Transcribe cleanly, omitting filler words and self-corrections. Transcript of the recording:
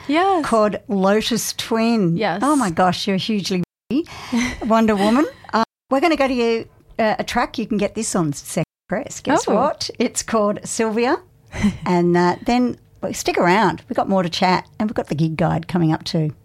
Yes. called Lotus Twin. Yes. Oh, my gosh, you're hugely Wonder Woman. We're going to go to a track. You can get this on Second Press. Guess what? It's called Sylvia. And then stick around. We've got more to chat, and we've got the gig guide coming up too.